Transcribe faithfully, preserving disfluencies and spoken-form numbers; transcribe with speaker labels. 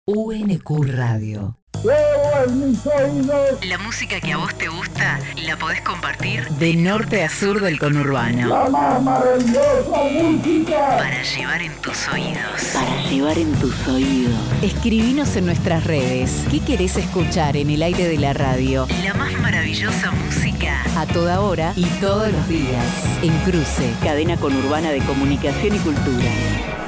Speaker 1: U N Q Radio.
Speaker 2: ¡Llevo en mis oídos!
Speaker 1: La música que a vos te gusta la podés compartir de norte a sur del conurbano.
Speaker 2: ¡La más maravillosa música!
Speaker 1: Para llevar en tus oídos.
Speaker 3: Para llevar en tus oídos.
Speaker 1: Escribinos en nuestras redes. ¿Qué querés escuchar en el aire de la radio? La más maravillosa música. A toda hora y todos los días. En Cruce.
Speaker 3: Cadena conurbana de comunicación y cultura.